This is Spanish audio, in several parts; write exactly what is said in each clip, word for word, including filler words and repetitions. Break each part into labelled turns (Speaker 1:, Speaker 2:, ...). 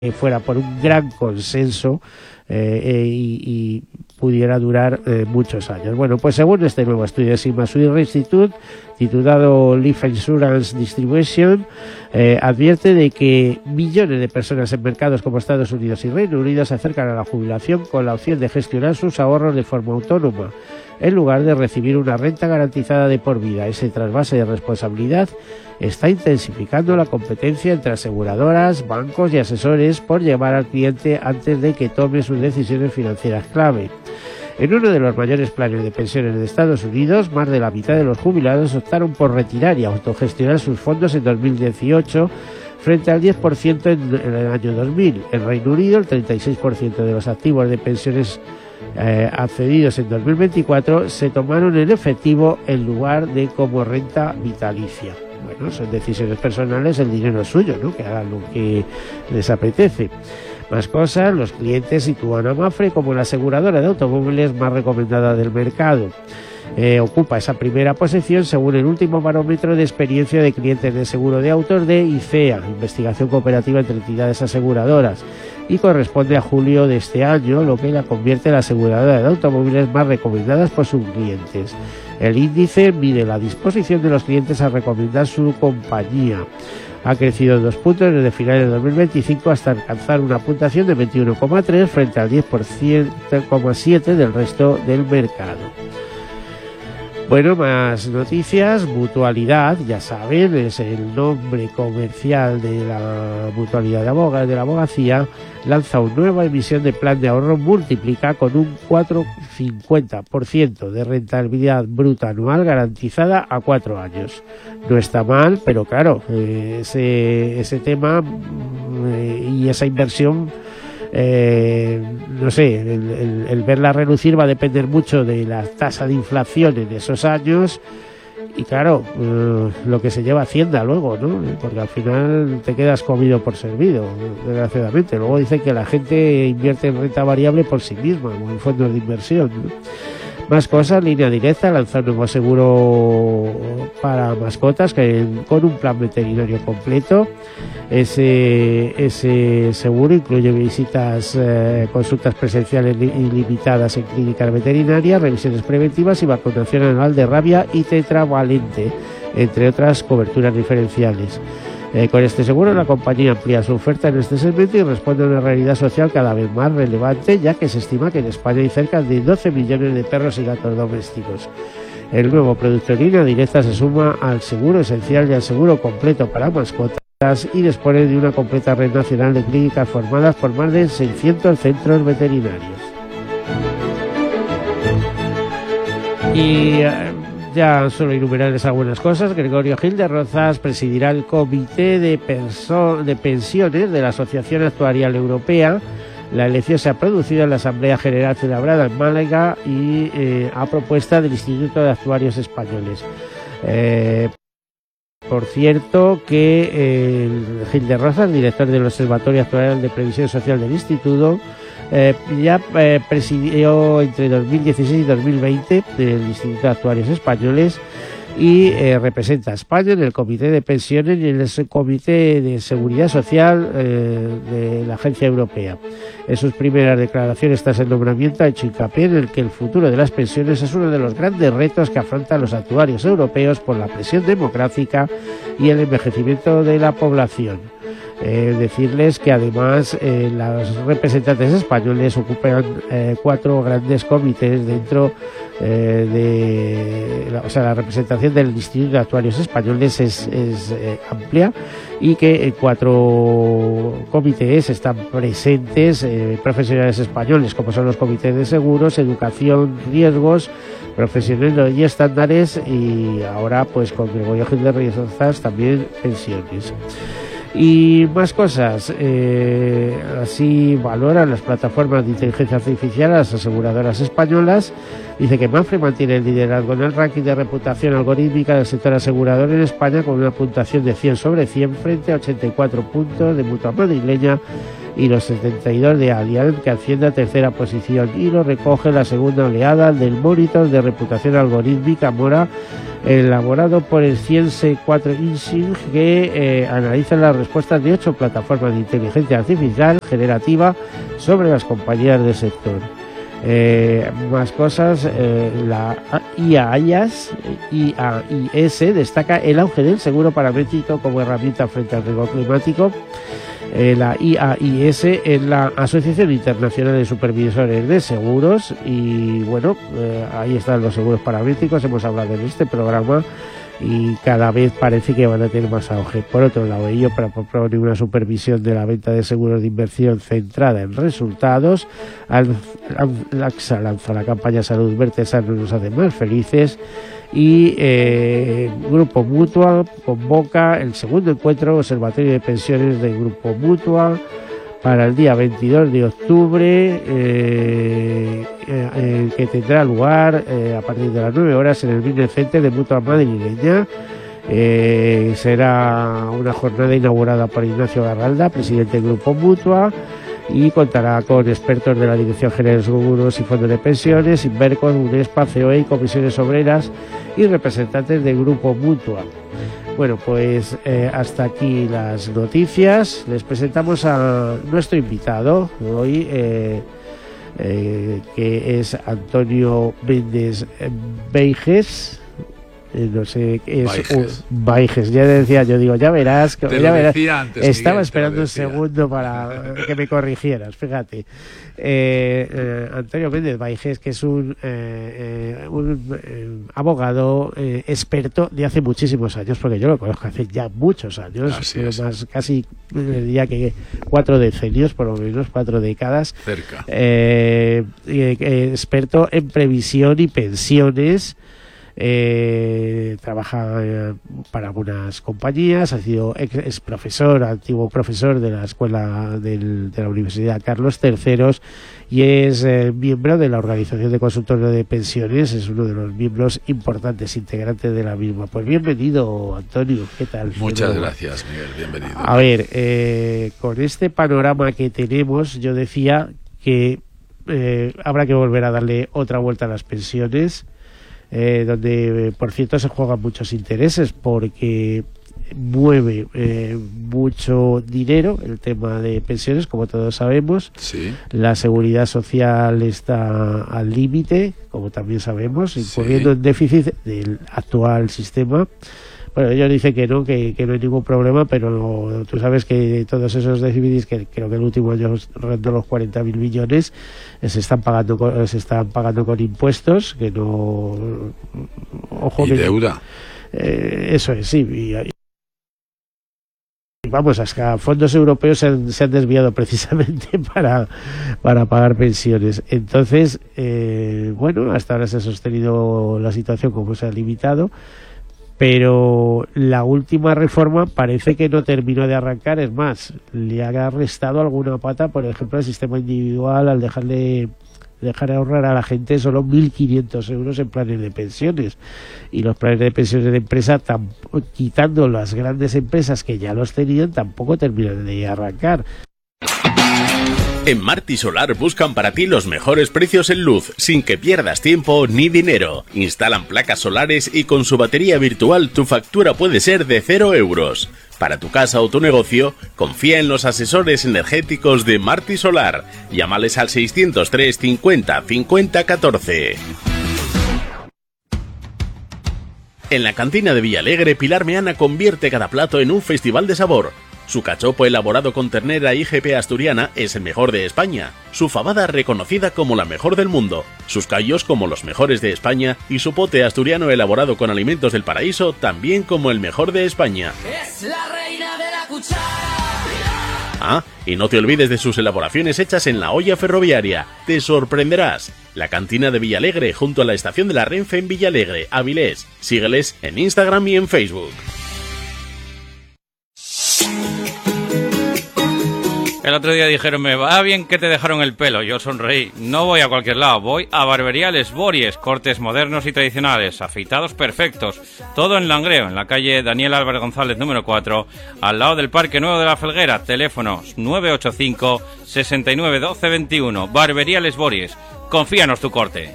Speaker 1: fuera por un gran consenso eh, eh, y, y pudiera durar eh, muchos años. Bueno, pues según este nuevo estudio de Sigma Swiss Institute, titulado Life Insurance Distribution, eh, advierte de que millones de personas en mercados como Estados Unidos y Reino Unido se acercan a la jubilación con la opción de gestionar sus ahorros de forma autónoma, en lugar de recibir una renta garantizada de por vida. Ese trasvase de responsabilidad está intensificando la competencia entre aseguradoras, bancos y asesores por llevar al cliente antes de que tome sus decisiones financieras clave. En uno de los mayores planes de pensiones de Estados Unidos, más de la mitad de los jubilados optaron por retirar y autogestionar sus fondos en dos mil dieciocho, frente al diez por ciento en, en el año dos mil. En Reino Unido, el treinta y seis por ciento de los activos de pensiones eh, accedidos en dos mil veinticuatro se tomaron en efectivo en lugar de como renta vitalicia. Bueno, son decisiones personales, el dinero es suyo, ¿no? Que hagan lo que les apetece. Más cosas, los clientes sitúan a Mapfre como la aseguradora de automóviles más recomendada del mercado. Eh, ocupa esa primera posición según el último barómetro de experiencia de clientes de seguro de autos de I C E A, Investigación Cooperativa entre Entidades Aseguradoras, y corresponde a julio de este año, lo que la convierte en la aseguradora de automóviles más recomendadas por sus clientes. El índice mide la disposición de los clientes a recomendar su compañía. Ha crecido dos puntos desde finales de dos mil veinticinco hasta alcanzar una puntuación de veintiuno coma tres frente al diez coma siete por ciento del resto del mercado. Bueno, más noticias. Mutualidad, ya saben, es el nombre comercial de la Mutualidad de Abogados de la Abogacía, lanza una nueva emisión de plan de ahorro Multiplica con un cuatro coma cincuenta por ciento de rentabilidad bruta anual garantizada a cuatro años. No está mal, pero claro, eh, ese, ese tema eh, y esa inversión, Eh, no sé, el, el, el verla reducir va a depender mucho de la tasa de inflación en esos años y claro, eh, lo que se lleva Hacienda luego, ¿no? Porque al final te quedas comido por servido, desgraciadamente. Luego dicen que la gente invierte en renta variable por sí misma, o en fondos de inversión, ¿no? Más cosas, Línea Directa lanza un nuevo seguro para mascotas que con un plan veterinario completo. Ese, ese seguro incluye visitas, eh, consultas presenciales ilimitadas en clínicas veterinarias, revisiones preventivas y vacunación anual de rabia y tetravalente, entre otras coberturas diferenciales. Eh, con este seguro la compañía amplía su oferta en este segmento y responde a una realidad social cada vez más relevante, ya que se estima que en España hay cerca de doce millones de perros y gatos domésticos. El nuevo producto en Línea Directa se suma al seguro esencial y al seguro completo para mascotas y dispone de una completa red nacional de clínicas formadas por más de seiscientos centros veterinarios. Y eh, ya solo enumerarles algunas cosas. Gregorio Gil de Rozas presidirá el Comité de, Perso- de Pensiones de la Asociación Actuarial Europea. La elección se ha producido en la Asamblea General celebrada en Málaga y eh, a propuesta del Instituto de Actuarios Españoles. Eh, por cierto que eh, Gil de Rozas, director del Observatorio Actuarial de Previsión Social del Instituto, Eh, ya eh, presidió entre dos mil dieciséis y dos mil veinte del Instituto de Actuarios Españoles y eh, representa a España en el Comité de Pensiones y en el Comité de Seguridad Social eh, de la Agencia Europea. En sus primeras declaraciones tras el nombramiento ha hecho hincapié en el que el futuro de las pensiones es uno de los grandes retos que afrontan los actuarios europeos por la presión demográfica y el envejecimiento de la población. Eh, decirles que además eh, los representantes españoles ocupan eh, cuatro grandes comités dentro eh, de la, o sea, la representación del Instituto de Actuarios Españoles es, es eh, amplia y que en cuatro comités están presentes eh, profesionales españoles como son los comités de seguros, educación, riesgos, profesionales y estándares, y ahora pues con Gregorio Gil de Rozas también pensiones. Y más cosas, eh, así valoran las plataformas de inteligencia artificial a las aseguradoras españolas. Dice que Mapfre mantiene el liderazgo en el ranking de reputación algorítmica del sector asegurador en España con una puntuación de cien sobre cien frente a ochenta y cuatro puntos de Mutua madrileña y los setenta y dos de Allianz, que asciende a tercera posición, y lo recoge la segunda oleada del Monitor de Reputación Algorítmica Mora, elaborado por el Science cuatro Insync, que eh, analiza las respuestas de ocho plataformas de inteligencia artificial generativa sobre las compañías del sector. Eh, más cosas, eh, la I A I A S, I A I S destaca el auge del seguro paramétrico como herramienta frente al riesgo climático. Eh, la I A I S es la Asociación Internacional de Supervisores de Seguros y bueno, eh, ahí están los seguros paramétricos, hemos hablado en este programa y cada vez parece que van a tener más auge. Por otro lado, ello para proponer una supervisión de la venta de seguros de inversión centrada en resultados. AXA lanza la campaña Salud Verte Sano nos hace más felices, y eh, Grupo Mutua convoca el segundo encuentro Observatorio de Pensiones del Grupo Mutua para el día veintidós de octubre, eh, eh, que tendrá lugar eh, a partir de las nueve horas en el Business Center de Mutua Madrileña. Eh, será una jornada inaugurada por Ignacio Garralda, presidente del Grupo Mutua, y contará con expertos de la Dirección General de Seguros y Fondos de Pensiones, Invercos, UNESPA, C O E y Comisiones Obreras y representantes del Grupo Mutua. Bueno, pues eh, hasta aquí las noticias. Les presentamos a nuestro invitado hoy, eh, eh, que es Antonio Méndez Beiges. Eh, no sé, es Baiges. Un, Baiges, ya decía, yo digo, ya verás, que, ya verás.
Speaker 2: Antes,
Speaker 1: estaba
Speaker 2: Miguel,
Speaker 1: esperando un segundo para que me corrigieras, fíjate. Eh, eh, Antonio Méndez Baiges, que es un, eh, eh, un eh, abogado eh, experto de hace muchísimos años, porque yo lo conozco hace ya muchos años, pero más casi diría que cuatro decenios, por lo menos cuatro décadas.
Speaker 2: Cerca.
Speaker 1: Eh, eh, experto en previsión y pensiones. Eh, trabaja eh, para algunas compañías, ha sido ex, ex profesor, antiguo profesor de la escuela del, de la Universidad Carlos tercero, y es eh, miembro de la Organización de Consultores de Pensiones, es uno de los miembros importantes, integrantes de la misma. Pues bienvenido, Antonio, ¿qué tal?
Speaker 2: Muchas Pero, gracias, Miguel, bienvenido.
Speaker 1: A ver, eh, con este panorama que tenemos, yo decía que eh, habrá que volver a darle otra vuelta a las pensiones. Eh, donde eh, por cierto se juegan muchos intereses porque mueve eh, mucho dinero el tema de pensiones, como todos sabemos.
Speaker 2: Sí.
Speaker 1: La seguridad social está al límite, como también sabemos, incurriendo sí. en déficit del actual sistema. Bueno, ellos dicen que no, que, que no hay ningún problema, pero tú sabes que todos esos déficits, que creo que el último año rondó los cuarenta mil millones, se están pagando con, se están pagando con impuestos, que no... Ojo,
Speaker 2: y
Speaker 1: que,
Speaker 2: deuda.
Speaker 1: Eh, eso es, sí. Y, y vamos, hasta fondos europeos se han, se han desviado precisamente para, para pagar pensiones. Entonces, eh, bueno, hasta ahora se ha sostenido la situación como se ha limitado, pero la última reforma parece que no terminó de arrancar. Es más, le ha restado alguna pata, por ejemplo, al sistema individual, al dejarle dejar ahorrar a la gente solo mil quinientos euros en planes de pensiones, y los planes de pensiones de empresa, tam, quitando las grandes empresas que ya los tenían, tampoco terminan de arrancar.
Speaker 3: En Marti Solar buscan para ti los mejores precios en luz, sin que pierdas tiempo ni dinero. Instalan placas solares y con su batería virtual tu factura puede ser de cero euros. Para tu casa o tu negocio, confía en los asesores energéticos de Marti Solar. Llámales al seiscientos tres cincuenta cincuenta catorce. En la cantina de Villalegre, Pilar Meana convierte cada plato en un festival de sabor. Su cachopo elaborado con ternera I G P asturiana es el mejor de España, su fabada reconocida como la mejor del mundo, sus callos como los mejores de España y su pote asturiano elaborado con alimentos del paraíso también como el mejor de España. Es la reina de la cuchara. Ah, y no te olvides de sus elaboraciones hechas en la olla ferroviaria. Te sorprenderás. La cantina de Villalegre junto a la estación de la Renfe en Villalegre, Avilés. Sígueles en Instagram y en Facebook.
Speaker 4: El otro día dijeron, me va bien que te dejaron el pelo. Yo sonreí. No voy a cualquier lado, voy a Barbería Les Bories. Cortes modernos y tradicionales, afeitados perfectos. Todo en Langreo, en la calle Daniel Álvarez González número cuatro, al lado del Parque Nuevo de la Felguera. Teléfonos nueve ocho cinco, sesenta y nueve, doce, veintiuno. Barbería Les Bories. Confíanos tu corte.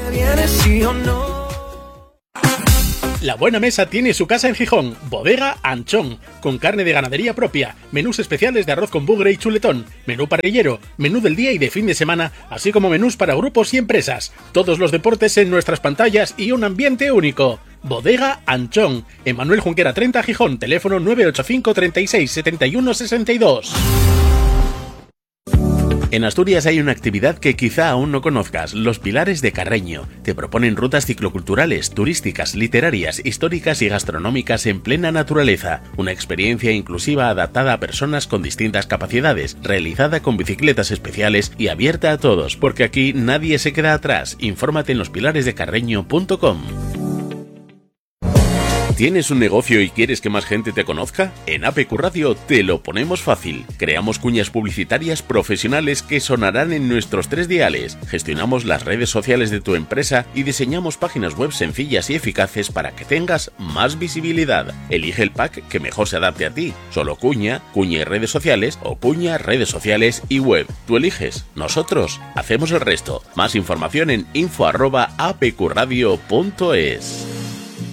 Speaker 3: La Buena Mesa tiene su casa en Gijón, Bodega Anchón, con carne de ganadería propia, menús especiales de arroz con bugre y chuletón, menú parrillero, menú del día y de fin de semana, así como menús para grupos y empresas. Todos los deportes en nuestras pantallas y un ambiente único. Bodega Anchón, en Manuel Junquera treinta, Gijón, teléfono nueve ocho cinco, treinta y seis, setenta y uno, sesenta y dos. En Asturias hay una actividad que quizá aún no conozcas, los Pilares de Carreño. Te proponen rutas cicloculturales, turísticas, literarias, históricas y gastronómicas en plena naturaleza. Una experiencia inclusiva adaptada a personas con distintas capacidades, realizada con bicicletas especiales y abierta a todos, porque aquí nadie se queda atrás. Infórmate en los pilares de carreño punto com. ¿Tienes un negocio y quieres que más gente te conozca? En A P Q Radio te lo ponemos fácil. Creamos cuñas publicitarias profesionales que sonarán en nuestros tres diales. Gestionamos las redes sociales de tu empresa y diseñamos páginas web sencillas y eficaces para que tengas más visibilidad. Elige el pack que mejor se adapte a ti. Solo cuña, cuña y redes sociales o cuña, redes sociales y web. Tú eliges. Nosotros hacemos el resto. Más información en info arroba apqradio punto es.